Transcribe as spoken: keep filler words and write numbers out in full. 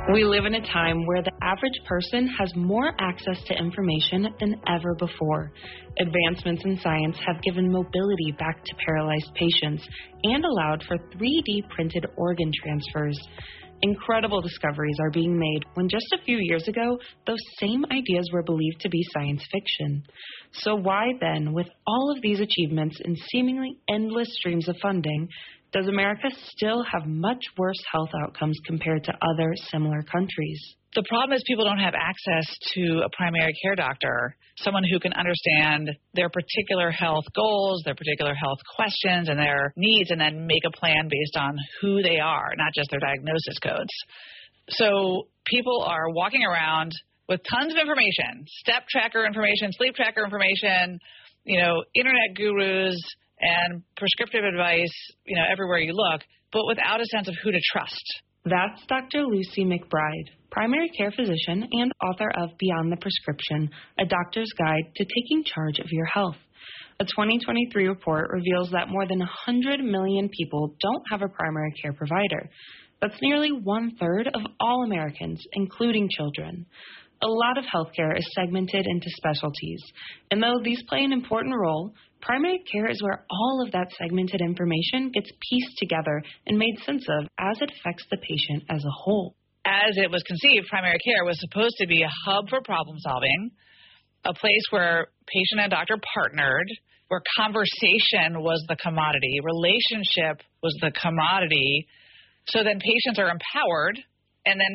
We live in a time where the average person has more access to information than ever before. Advancements in science have given mobility back to paralyzed patients and allowed for three D printed organ transfers. Incredible discoveries are being made when just a few years ago, those same ideas were believed to be science fiction. So why then, with all of these achievements and seemingly endless streams of funding, does America still have much worse health outcomes compared to other similar countries? The problem is people don't have access to a primary care doctor, someone who can understand their particular health goals, their particular health questions, and their needs, and then make a plan based on who they are, not just their diagnosis codes. So people are walking around with tons of information, step tracker information, sleep tracker information, you know, internet gurus, and prescriptive advice, you know, everywhere you look, but without a sense of who to trust. That's Doctor Lucy McBride, primary care physician and author of Beyond the Prescription, a doctor's guide to taking charge of your health. A twenty twenty-three report reveals that more than one hundred million people don't have a primary care provider. That's nearly one-third of all Americans, including children. A lot of healthcare is segmented into specialties, and though these play an important role, primary care is where all of that segmented information gets pieced together and made sense of as it affects the patient as a whole. As it was conceived, primary care was supposed to be a hub for problem solving, a place where patient and doctor partnered, where conversation was the commodity, relationship was the commodity, so then patients are empowered, and then